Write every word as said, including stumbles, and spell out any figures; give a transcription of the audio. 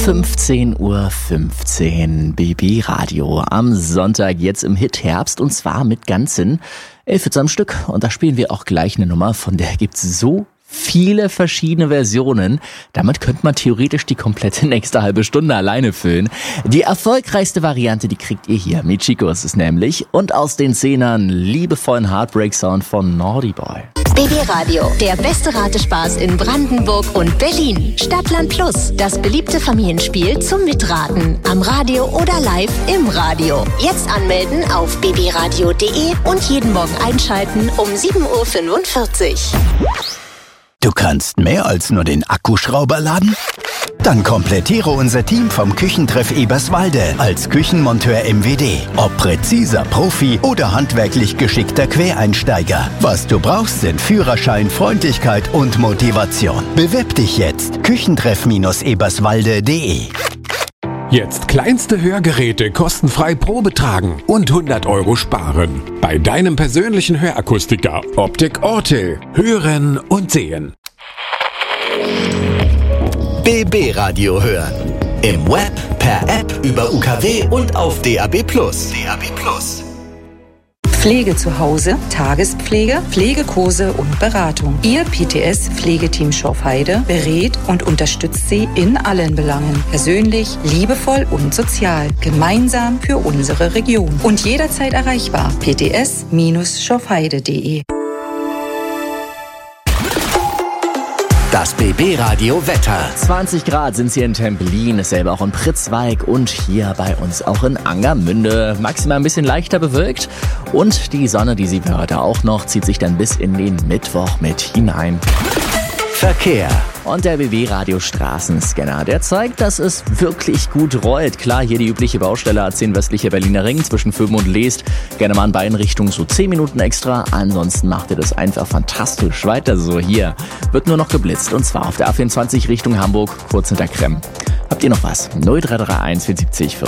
fünfzehn Uhr fünfzehn, B B Radio am Sonntag, jetzt im Hit Herbst, und zwar mit ganzen elf Hits am Stück. Und da spielen wir auch gleich eine Nummer, von der gibt's so viele verschiedene Versionen. Damit könnte man theoretisch die komplette nächste halbe Stunde alleine füllen. Die erfolgreichste Variante, die kriegt ihr hier. Michiko ist es nämlich. Und aus den Zehnern liebevollen Heartbreak-Sound von Naughty Boy. B B Radio, der beste Ratespaß in Brandenburg und Berlin. Stadtland Plus, das beliebte Familienspiel zum Mitraten. Am Radio oder live im Radio. Jetzt anmelden auf b b radio punkt de und jeden Morgen einschalten um sieben Uhr fünfundvierzig. Du kannst mehr als nur den Akkuschrauber laden? Dann komplettiere unser Team vom Küchentreff Eberswalde als Küchenmonteur M W D. Ob präziser Profi oder handwerklich geschickter Quereinsteiger. Was du brauchst, sind Führerschein, Freundlichkeit und Motivation. Bewirb dich jetzt. Küchentreff Eberswalde punkt de. Jetzt kleinste Hörgeräte kostenfrei Probe tragen und hundert Euro sparen. Bei deinem persönlichen Hörakustiker Optik Ortel. Hören und sehen. B B Radio hören. Im Web, per App, über U K W und auf D A B plus. D A B plus. Pflege zu Hause, Tagespflege, Pflegekurse und Beratung. Ihr P T S-Pflegeteam Schorfheide berät und unterstützt Sie in allen Belangen. Persönlich, liebevoll und sozial. Gemeinsam für unsere Region. Und jederzeit erreichbar. p t s schorfheide punkt de. Das B B Radio Wetter. zwanzig Grad sind es hier in Templin, dasselbe auch in Pritzwalk und hier bei uns auch in Angermünde. Maximal ein bisschen leichter bewölkt und die Sonne, die sieht wir heute auch noch, zieht sich dann bis in den Mittwoch mit hinein. Verkehr. Und der B B Radio Straßenscanner, der zeigt, dass es wirklich gut rollt. Klar, hier die übliche Baustelle A zehn westlicher Berliner Ring zwischen Föben und Leest. Gerne mal in beiden Richtungen so zehn Minuten extra. Ansonsten macht ihr das einfach fantastisch weiter so. Hier wird nur noch geblitzt und zwar auf der A vierundzwanzig Richtung Hamburg, kurz hinter Kremm. Habt ihr noch was? null drei drei eins vier sieben null